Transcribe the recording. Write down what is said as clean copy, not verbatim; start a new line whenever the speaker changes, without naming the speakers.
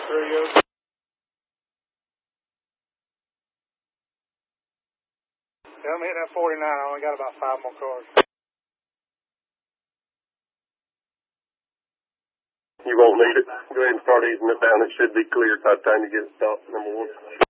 3-0. Yeah, I'm hitting that 49. I only got about 5 more cars.
You won't need it. Go ahead and start easing it down. It should be clear by the time you get it stopped, number 1.